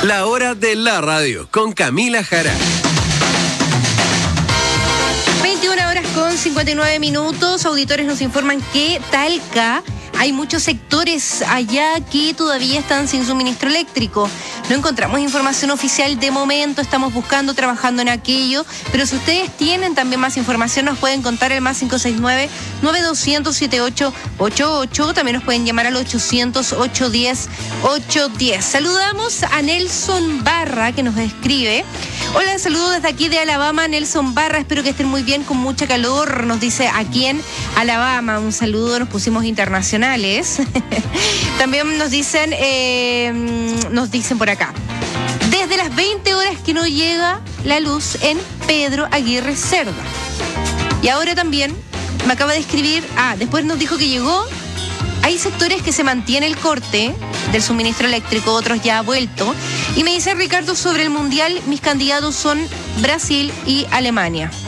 La hora de la radio con Camila Jara. 21 horas con 59 minutos. Auditores nos informan que Talca, hay muchos sectores allá que todavía están sin suministro eléctrico. No encontramos información oficial de momento, estamos buscando, trabajando en aquello, pero si ustedes tienen también más información nos pueden contar el más 569-9200-7888, también nos pueden llamar al 800-810-810. Saludamos a Nelson Barra que nos escribe. Hola, saludos desde aquí de Alabama, Nelson Barra, espero que estén muy bien, con mucha calor, nos dice aquí en Alabama. Un saludo, nos pusimos internacionales. También nos dicen por acá, desde las 20 horas que no llega la luz en Pedro Aguirre Cerda. Y ahora también me acaba de escribir, después nos dijo que llegó. Hay sectores que se mantiene el corte del suministro eléctrico, otros ya ha vuelto. Y me dice Ricardo, sobre el Mundial, mis candidatos son Brasil y Alemania.